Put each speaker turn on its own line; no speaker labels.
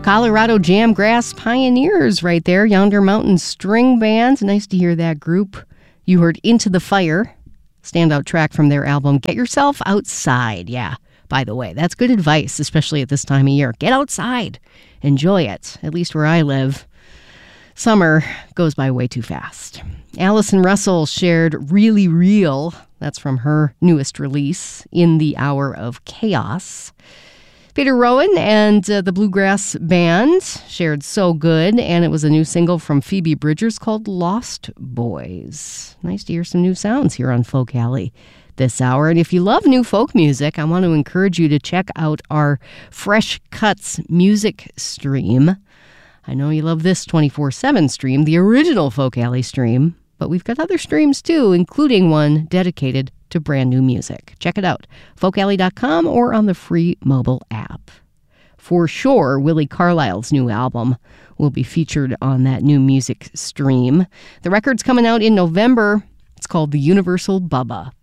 Colorado Jamgrass pioneers right there. Yonder Mountain String Band. Nice to hear that group. You heard Into the Fire, standout track from their album Get Yourself Outside. Yeah, by the way, that's good advice, especially at this time of year. Get outside. Enjoy it. At least where I live, summer goes by way too fast. Allison Russell shared Really Real. That's from her newest release, In the Hour of Chaos. Peter Rowan and the Bluegrass Band shared So Good, and it was a new single from Phoebe Bridgers called Lost Boys. Nice to hear some new sounds here on Folk Alley this hour. And if you love new folk music, I want to encourage you to check out our Fresh Cuts music stream. I know you love this 24/7 stream, the original Folk Alley stream, but we've got other streams too, including one dedicated to brand new music. Check it out, folkalley.com or on the free mobile app. For sure, Willie Carlisle's new album will be featured on that new music stream. The record's coming out in November. It's called The Universal Bubba.